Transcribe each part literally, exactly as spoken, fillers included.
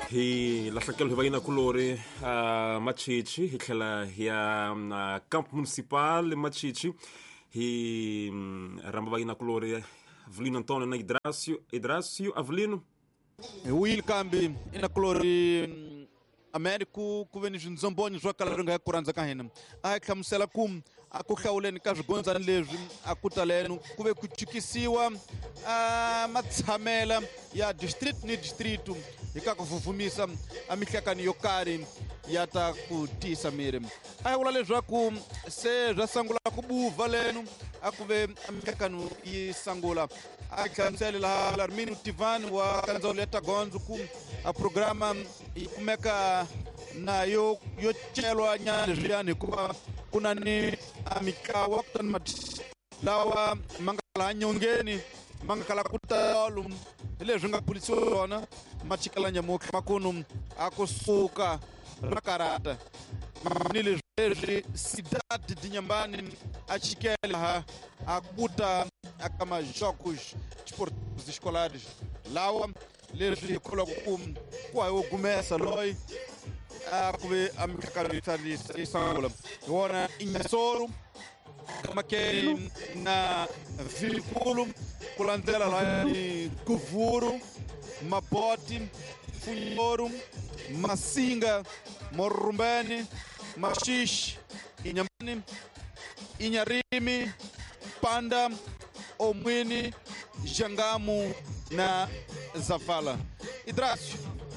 hi lahlakelo hi vayina kulori uh, machichi hi tlhela ya uh, camp municipal machichi hi um, ramba vayina kulori Avelino Antonio na Hidracio Hidracio Avelino Will Kambi ina kulori Américo kuveni nzamboni zwakalaranga ya kuranza kahena ahlamusela kum akuhlawuleni ka swigondzana leswi akutaleni kuve ku chikisiwa matshamela ya district ni district hika ku vuvumisa amihlakani yo kari ya ta ku tisa miri a vula leswaku se zwa sangula ku buva lenu akuve amihlakani yi sangula a hlamusela la Larmino Tivan wa kandzawulo ya Tagondzo ku a programa yi kumeka na yo yo celwa nyana leswiyani hikuva kuna ni amikawa kutani mati lawa mangala nyongeni mangala kutalo leswi nga pulisiwa yona machikalanya mokhe makunu akusuka rakarata ni leswi sidati dinyambani achikela ha akuta akama jogos desportivos escolares lawa leswi khola ku ku ayo kumesa loyi akuve amikakalo italisa isangula wona inyasoro makeni na vikulu kulandela la ni kuvuru mapoti funyoru masinga morumbeni mashish inyamani inyarimi panda omwini jangamu na zavala Hidracio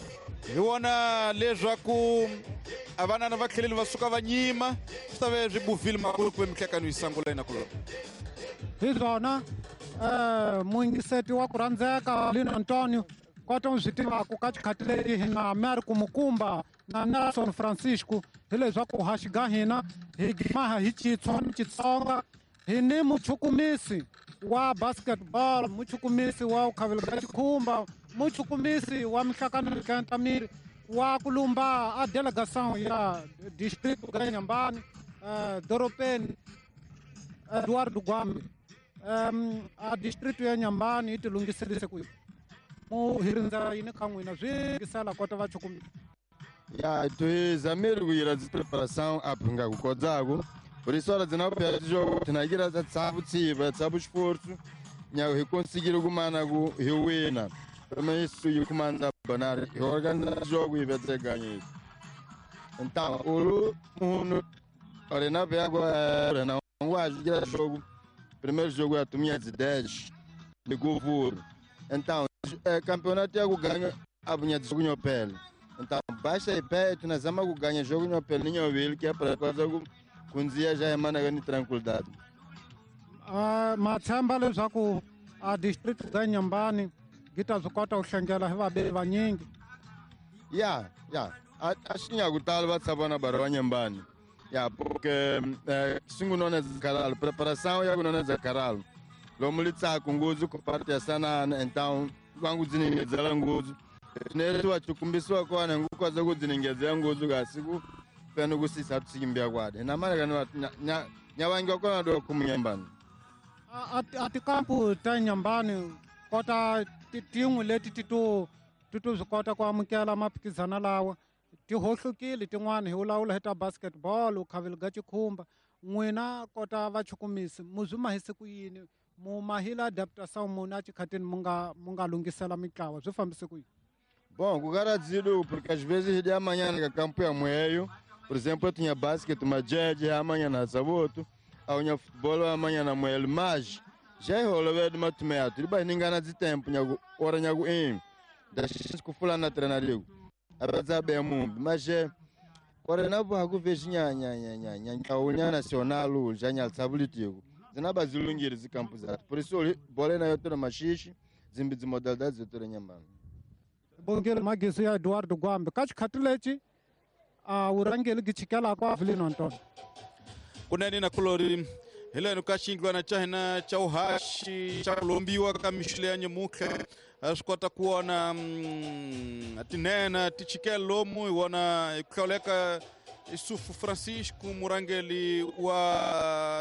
hiwona leswaku avanana va tlheleli va suka va nyima swi ta ve swibuvhile makulu kuve mihlekano yi sangula ina kulona hi swona um muingiseti wa ku rhandzeka Avelino Antonio kota u swi tivaku ka xikhati leti hi nga Américo Mukumba na Nelson Francisco hi leswaku haxiga hina hi gimaha hi Xitswa ni Xitsonga hi ni muchukumisi wa basketball muchukumisi wa ukhavelo ka xikhumba muchukumisi wa mihlakano mikenta miri wa ku lumba a delegation ya district ga Nyambani uh, doropeni Eduardo Gwambe um, a district ya Nyambani iti lunghiserise ku mu hirindza yini ka n'wina swi ngisela kota va chukumisi ya to zamiri ku yira preparação a bringa ku kodzaku por isso ora dzina pera jogo tinakira za tsavu tsiva tsavu esforço nya hi conseguir kumana ku hi wina mas isso e comanda banar e organizar jogo e vai ganhar então o mundo olha na vega agora não acho que jogo primeiro jogo é a turminha de dez de Govur então é campeonato é o ganha a bunha de jogo no pele então baixa e perto na zama que ganha jogo no pele ninho vil que é para coisa com dia já é mana ganha tranquilidade ah mathamba leswaku a district ga Nyambani gita swi kota ku hlengela hi vabeli vanyingi ya ya ashinya kutala va tsavana bari va Nyambani ya porque singu nona zakaralo preparação ya nona zakaralo lomu litsaku nguzu ku parte ya sanana então vangu dziningedzela nguzu neri wa chukumbisiwa kwana ngukwaza ku dziningedzela nguzu kasiku pena ku sisa tsimbya kwade na mara kana nya nyawangi kona do ku Nyambani a tikampu ta Nyambani kota tin'we leti ti to ti to swi kota ku amukela maphikizana lawa ti hohlukile tin'wana hi vulavula hi ta basketball ukhavelo ga xikhumba n'wina kota vachukumisi mu swi mahise ku yini mu mahila adaptação muni a xikhatini mu nga mu nga lunghisela mitlawa swi fambise ku yini bom ku karadzido porque às vezes de amanhã na campo ya mweyo por exemplo eu tinha basquete uma jeje amanhã na saboto a unha futebol amanhã na mweyo mas já rola verde matumeato riba ningana de tempo nyago ora nyago em da gente ku fulana treinarigo abaza be mumbi mas é ora na bo hagu vejinha nya nya nya nya nya unya nacional já nya sabulitigo zinaba zilungiri zi campo zato por isso bola na yotora mashishi zimbi zi modalidades yotora Nyambani bongela magisi ya Eduardo Gwambe ka xikhati a urangeli gichikela kwa Avelino Antonio kuneni na kulori hileno ka xingwana cha hina cha uhaxi cha kulombiwa ka mixile ya nyamukhe swi kota ku vona tinena tichikelo lomu hi vona hi ku hlawuleka Isufu Francisco murangeli wa